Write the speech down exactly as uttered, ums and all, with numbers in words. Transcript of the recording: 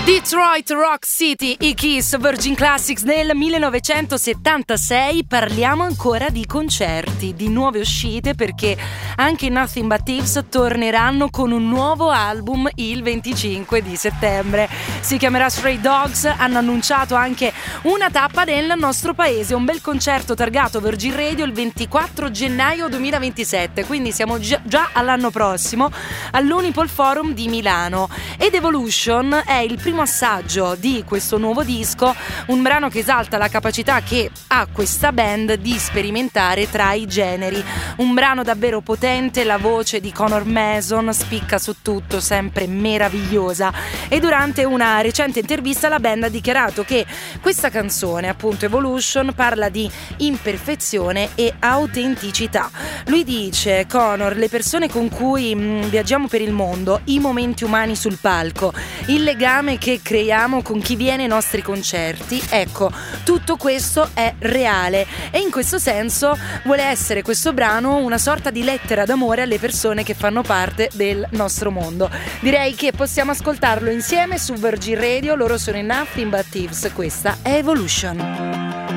Detroit Rock City, i Kiss, Virgin Classics nel millenovecentosettantasei. Parliamo ancora di concerti, di nuove uscite, perché anche i Nothing But Thieves torneranno con un nuovo album il venticinque di settembre. Si chiamerà Stray Dogs. Hanno annunciato anche una tappa nel nostro paese, un bel concerto targato Virgin Radio il ventiquattro gennaio duemilaventisette, quindi siamo già, già all'anno prossimo, all'Unipol Forum di Milano. Ed Evolution è il primo assaggio di questo nuovo disco, un brano che esalta la capacità che ha questa band di sperimentare tra i generi. Un brano davvero potente, la voce di Conor Mason spicca su tutto, sempre meravigliosa. E durante una recente intervista la band ha dichiarato che questa canzone, appunto Evolution, parla di imperfezione e autenticità. Lui dice: Conor, le persone con cui mh, viaggiamo per il mondo, i momenti umani sul palco, il legame che creiamo con chi viene ai nostri concerti, ecco, tutto questo è reale. E in questo senso vuole essere questo brano una sorta di lettera d'amore alle persone che fanno parte del nostro mondo. Direi che possiamo ascoltarlo insieme su Virgin Radio. Loro sono i Nothing But Thieves, questa è Evolution.